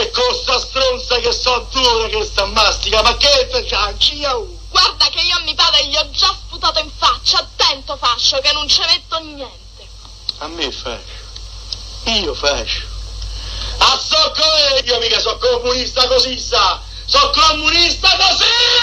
E con sta stronza che so dura che sta mastica, ma che faccio io? Guarda che io a mio padre gli ho già sputato in faccia, attento fascio, che non ci metto niente. A me fascio. Io fascio. A so come io mica so comunista così sta. So comunista così!